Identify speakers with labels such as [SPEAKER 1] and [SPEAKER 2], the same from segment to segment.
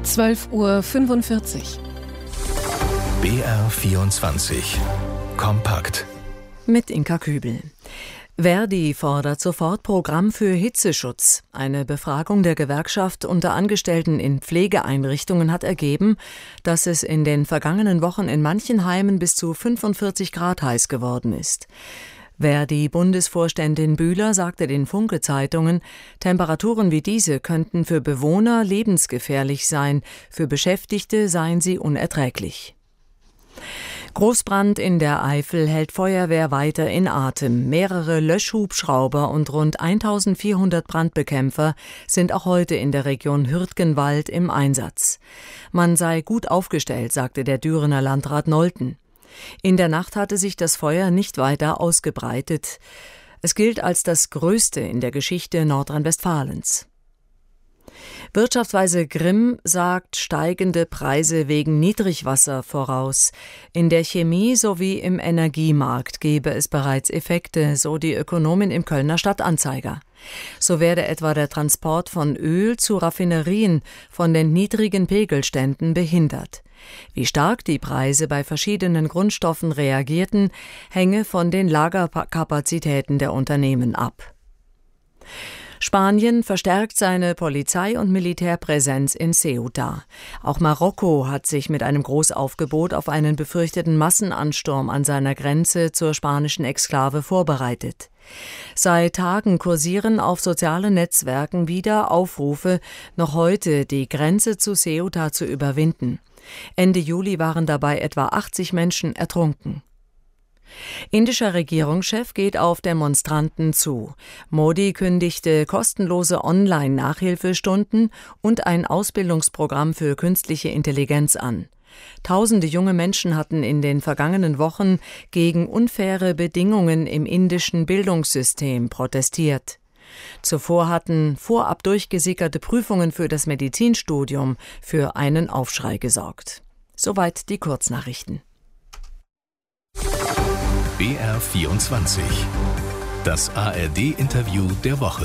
[SPEAKER 1] 12:45 Uhr.
[SPEAKER 2] BR24 Kompakt
[SPEAKER 3] mit Inka Kübel. Verdi fordert sofort Programm für Hitzeschutz. Eine Befragung der Gewerkschaft unter Angestellten in Pflegeeinrichtungen hat ergeben, dass es in den vergangenen Wochen in manchen Heimen bis zu 45 Grad heiß geworden ist. Verdi-Bundesvorständin Bühler sagte den Funke-Zeitungen, Temperaturen wie diese könnten für Bewohner lebensgefährlich sein, für Beschäftigte seien sie unerträglich. Großbrand in der Eifel hält Feuerwehr weiter in Atem. Mehrere Löschhubschrauber und rund 1400 Brandbekämpfer sind auch heute in der Region Hürtgenwald im Einsatz. Man sei gut aufgestellt, sagte der Dürener Landrat Nolten. In der Nacht hatte sich das Feuer nicht weiter ausgebreitet. Es gilt als das größte in der Geschichte Nordrhein-Westfalens. Wirtschaftsweise Grimm sagt steigende Preise wegen Niedrigwasser voraus. In der Chemie sowie im Energiemarkt gebe es bereits Effekte, so die Ökonomin im Kölner Stadtanzeiger. So werde etwa der Transport von Öl zu Raffinerien von den niedrigen Pegelständen behindert. Wie stark die Preise bei verschiedenen Grundstoffen reagierten, hänge von den Lagerkapazitäten der Unternehmen ab. Spanien verstärkt seine Polizei- und Militärpräsenz in Ceuta. Auch Marokko hat sich mit einem Großaufgebot auf einen befürchteten Massenansturm an seiner Grenze zur spanischen Exklave vorbereitet. Seit Tagen kursieren auf sozialen Netzwerken wieder Aufrufe, noch heute die Grenze zu Ceuta zu überwinden. Ende Juli waren dabei etwa 80 Menschen ertrunken. Indischer Regierungschef geht auf Demonstranten zu. Modi kündigte kostenlose Online-Nachhilfestunden und ein Ausbildungsprogramm für künstliche Intelligenz an. Tausende junge Menschen hatten in den vergangenen Wochen gegen unfaire Bedingungen im indischen Bildungssystem protestiert. Zuvor hatten vorab durchgesickerte Prüfungen für das Medizinstudium für einen Aufschrei gesorgt. Soweit die Kurznachrichten.
[SPEAKER 2] BR24 Das ARD-Interview der Woche.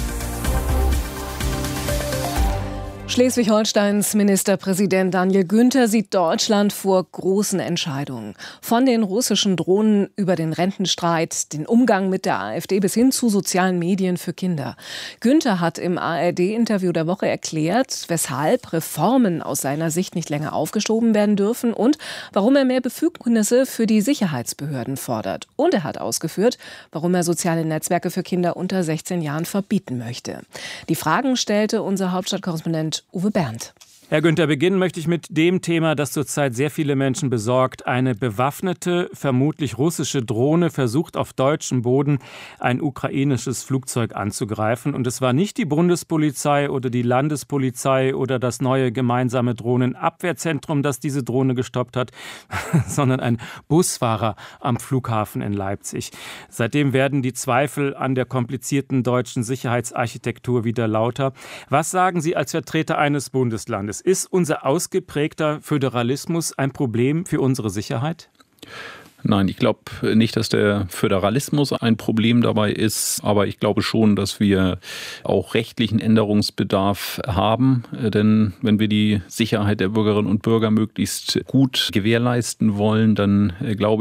[SPEAKER 1] Schleswig-Holsteins Ministerpräsident Daniel Günther sieht Deutschland vor großen Entscheidungen. Von den russischen Drohnen über den Rentenstreit, den Umgang mit der AfD bis hin zu sozialen Medien für Kinder. Günther hat im ARD-Interview der Woche erklärt, weshalb Reformen aus seiner Sicht nicht länger aufgeschoben werden dürfen und warum er mehr Befugnisse für die Sicherheitsbehörden fordert. Und er hat ausgeführt, warum er soziale Netzwerke für Kinder unter 16 Jahren verbieten möchte. Die Fragen stellte unser Hauptstadtkorrespondent Uwe Bernd.
[SPEAKER 4] Herr Günther, beginnen möchte ich mit dem Thema, das zurzeit sehr viele Menschen besorgt. Eine bewaffnete, vermutlich russische Drohne versucht auf deutschem Boden ein ukrainisches Flugzeug anzugreifen. Und es war nicht die Bundespolizei oder die Landespolizei oder das neue gemeinsame Drohnenabwehrzentrum, das diese Drohne gestoppt hat, sondern ein Busfahrer am Flughafen in Leipzig. Seitdem werden die Zweifel an der komplizierten deutschen Sicherheitsarchitektur wieder lauter. Was sagen Sie als Vertreter eines Bundeslandes? Ist unser ausgeprägter Föderalismus ein Problem für unsere Sicherheit?
[SPEAKER 5] Nein, ich glaube nicht, dass der Föderalismus ein Problem dabei ist, aber ich glaube schon, dass wir auch rechtlichen Änderungsbedarf haben, denn wenn wir die Sicherheit der Bürgerinnen und Bürger möglichst gut gewährleisten wollen, dann glaube